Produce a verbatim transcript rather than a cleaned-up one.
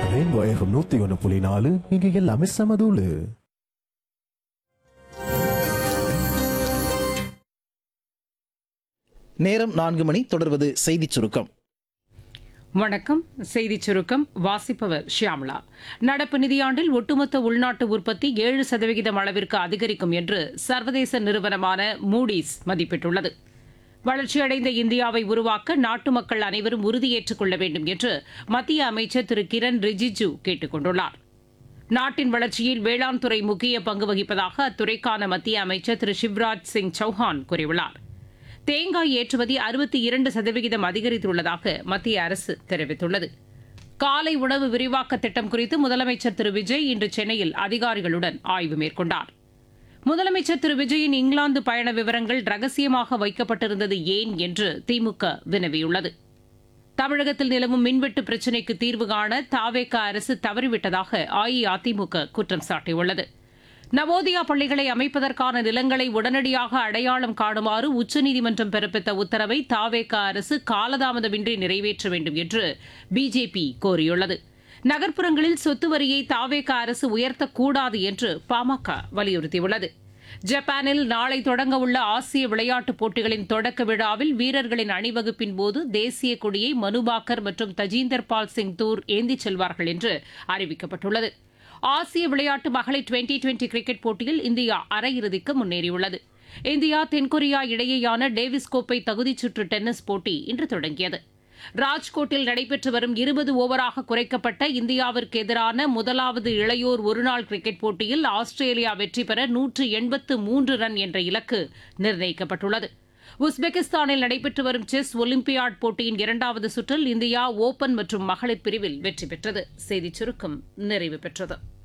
Rainbow FM நூத்தி ஒன்று புள்ளி நாலு இங்க எல்லாமே சமதூளு. நேரம் நான்கு மணி. தொடர்வது செய்திச் சுருக்கம். வணக்கம். செய்திச் சுருக்கம் வாசிப்பவர் ஷியாம்லா. நடப்பு நிதியாண்டில் ஒட்டுமொத்த உள்நாட்டு உற்பத்தி ஏழு சதவிகிதம் அளவிற்கு அதிகரிக்கும் என்று சர்வதேச நிறுவனமான மூடிஸ் மதிப்பிட்டுள்ளது. வளர்ச்சியடைந்த இந்தியாவை உருவாக்க நாட்டு மக்கள் அனைவரும் உறுதியேற்றுக் கொள்ள வேண்டும் என்று மத்திய அமைச்சர் திரு கிரண் ரிஜிஜு கேட்டுக் கொண்டுள்ளார். நாட்டின் வளர்ச்சியில் வேளாண் துறை முக்கிய பங்கு வகிப்பதாக அத்துறைக்கான மத்திய அமைச்சர் திரு சிவராஜ் சிங் சௌஹான் கூறியுள்ளார். தேங்காய் ஏற்றுமதி அறுபத்தி இரண்டு சதவிகிதம் அதிகரித்துள்ளதாக மத்திய அரசு தெரிவித்துள்ளது. காலை உணவு விரிவாக்க திட்டம் குறித்து முதலமைச்சர் திரு விஜய் இன்று சென்னையில் அதிகாரிகளுடன் ஆய்வு மேற்கொண்டார். முதலமைச்சர் திரு விஜயின் இங்கிலாந்து பயண விவரங்கள் ரகசியமாக வைக்கப்பட்டிருந்தது ஏன் என்று திமுக வினவியுள்ளது. தமிழகத்தில் நிலவும் மின்வெட்டு பிரச்சினைக்கு தீர்வு காண தாவேக அரசு தவறிவிட்டதாக அஇஅதிமுக குற்றம் சாட்டியுள்ளது. நவோதயா பள்ளிகளை அமைப்பதற்கான நிலங்களை உடனடியாக அடையாளம் காணுமாறு உச்சநீதிமன்றம் பிறப்பித்த உத்தரவை தாவேக அரசு காலதாமதமின்றி நிறைவேற்ற வேண்டும் என்று பிஜேபி கோரியுள்ளது. நகர்ப்புறங்களில் சொத்து வரியை தாவேக அரசு உயர்த்தக்கூடாது என்று பாமக வலியுறுத்தியுள்ளது. ஜப்பானில் நாளை தொடங்க உள்ள ஆசிய விளையாட்டுப் போட்டிகளின் தொடக்க விழாவில் வீரர்களின் அணிவகுப்பின் போது தேசிய கொடியை மனுபாக்கர் மற்றும் தஜீந்தர் பால் சிங் தூர் ஏந்திச் செல்வார்கள் என்று அறிவிக்கப்பட்டுள்ளது. ஆசிய விளையாட்டு மகளிர் டுவெண்டி டுவெண்டி கிரிக்கெட் போட்டியில் இந்தியா அரையிறுதிக்கு முன்னேறியுள்ளது. இந்தியா தென்கொரியா இடையேயான டேவிஸ் கோப்பை தகுதிச் சுற்று டென்னிஸ் போட்டி இன்று தொடங்கியது. ராஜ்கோட்டில் நடைபெற்று வரும் இருபது ஓவராக குறைக்கப்பட்ட இந்தியாவிற்கு எதிரான முதலாவது இளையோர் ஒருநாள் கிரிக்கெட் போட்டியில் ஆஸ்திரேலியா வெற்றி பெற நூற்று எண்பத்து மூன்று ரன் என்ற இலக்கு நிர்ணயிக்கப்பட்டுள்ளது. உஸ்பெகிஸ்தானில் நடைபெற்று வரும் செஸ் ஒலிம்பியாட் போட்டியின் இரண்டாவது சுற்றில் இந்தியா ஓபன் மற்றும் மகளிர் பிரிவில் வெற்றி பெற்றது. செய்திச் சுருக்கம் நிறைவு பெற்றது.